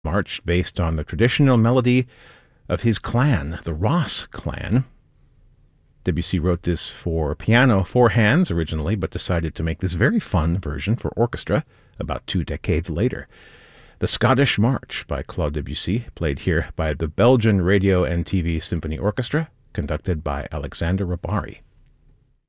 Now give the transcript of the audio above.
march based on the traditional melody of his clan, the Ross clan. Debussy wrote this for piano, four hands originally, but decided to make this very fun version for orchestra about 2 decades later. The Scottish March by Claude Debussy, played here by the Belgian Radio and TV Symphony Orchestra, conducted by Alexander Rabari.